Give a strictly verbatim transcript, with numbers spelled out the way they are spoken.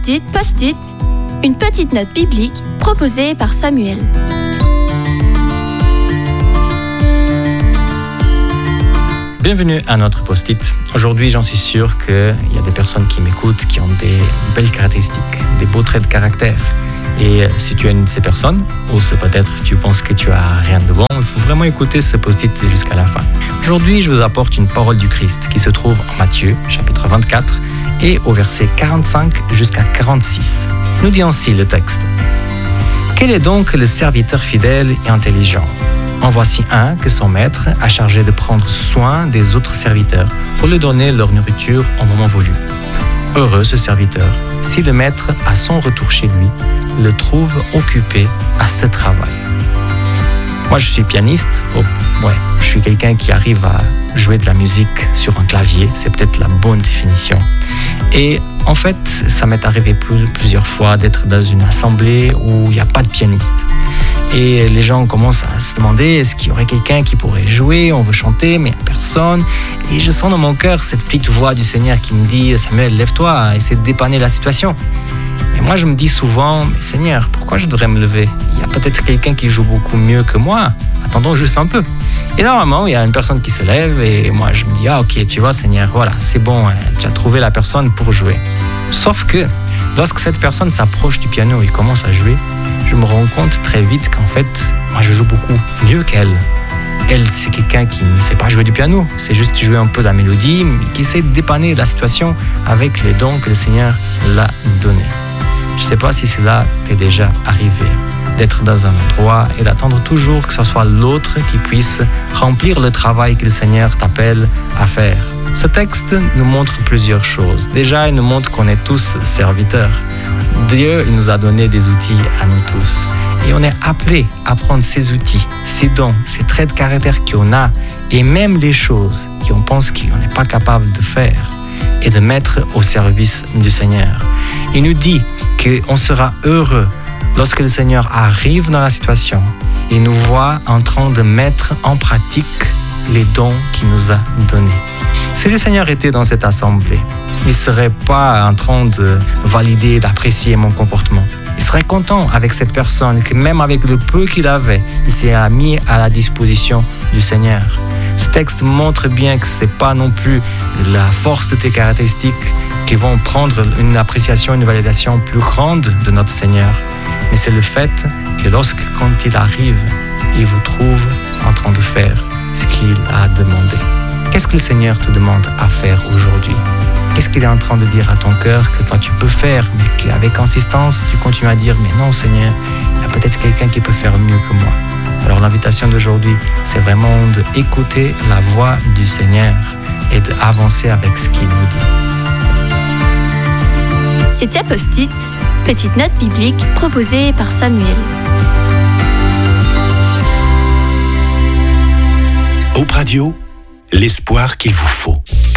Post-it, Post-it, une petite note biblique proposée par Samuel. Bienvenue à notre Post-it. Aujourd'hui, j'en suis sûr qu'il y a des personnes qui m'écoutent qui ont des belles caractéristiques, des beaux traits de caractère. Et si tu es une de ces personnes, ou c'est peut-être tu penses que tu as rien de bon, il faut vraiment écouter ce Post-it jusqu'à la fin. Aujourd'hui, je vous apporte une parole du Christ qui se trouve en Matthieu, chapitre vingt-quatre, et au verset quarante-cinq jusqu'à quarante-six. Nous dit ainsi le texte. « Quel est donc le serviteur fidèle et intelligent ? En voici un que son maître a chargé de prendre soin des autres serviteurs pour lui donner leur nourriture en moment voulu. Heureux ce serviteur, si le maître, à son retour chez lui, le trouve occupé à ce travail. » Moi, je suis pianiste. Oh, ouais, je suis quelqu'un qui arrive à jouer de la musique sur un clavier. C'est peut-être la bonne définition. Et en fait, ça m'est arrivé plusieurs fois d'être dans une assemblée où il n'y a pas de pianiste. Et les gens commencent à se demander est-ce qu'il y aurait quelqu'un qui pourrait jouer, on veut chanter, mais il n'y a personne. Et je sens dans mon cœur cette petite voix du Seigneur qui me dit Samuel, lève-toi, essaie de dépanner la situation. Et moi, je me dis souvent, mais Seigneur, pourquoi je devrais me lever ? Il y a peut-être quelqu'un qui joue beaucoup mieux que moi. Attendons juste un peu. Et normalement, il y a une personne qui se lève et moi, je me dis, ah ok, tu vois, Seigneur, voilà, c'est bon, hein, tu as trouvé la personne pour jouer. Sauf que, lorsque cette personne s'approche du piano et commence à jouer, je me rends compte très vite qu'en fait, moi, je joue beaucoup mieux qu'elle. Elle, c'est quelqu'un qui ne sait pas jouer du piano, c'est juste jouer un peu de la mélodie, mais qui essaie de dépanner la situation avec les dons que le Seigneur l'a donnés. Je ne sais pas si cela t'est déjà arrivé, d'être dans un endroit et d'attendre toujours que ce soit l'autre qui puisse remplir le travail que le Seigneur t'appelle à faire. Ce texte nous montre plusieurs choses. Déjà, il nous montre qu'on est tous serviteurs. Dieu il nous a donné des outils à nous tous. Et on est appelé à prendre ces outils, ces dons, ces traits de caractère qu'on a, et même les choses qu'on pense qu'on n'est pas capable de faire, et de mettre au service du Seigneur. Il nous dit qu'on sera heureux lorsque le Seigneur arrive dans la situation et nous voit en train de mettre en pratique les dons qu'il nous a donnés. Si le Seigneur était dans cette assemblée, il ne serait pas en train de valider, d'apprécier mon comportement. Il serait content avec cette personne que même avec le peu qu'il avait, il s'est mis à la disposition du Seigneur. Ce texte montre bien que ce n'est pas non plus la force de tes caractéristiques qui vont prendre une appréciation, une validation plus grande de notre Seigneur. Mais c'est le fait que lorsque, quand il arrive, il vous trouve en train de faire ce qu'il a demandé. Qu'est-ce que le Seigneur te demande à faire aujourd'hui ? Qu'est-ce qu'il est en train de dire à ton cœur que toi tu peux faire, mais qu'avec insistance, tu continues à dire « Mais non Seigneur, il y a peut-être quelqu'un qui peut faire mieux que moi. » Alors l'invitation d'aujourd'hui, c'est vraiment d'écouter la voix du Seigneur et d'avancer avec ce qu'il nous dit. C'était Post-it, petite note biblique proposée par Samuel. Hope Radio, l'espoir qu'il vous faut.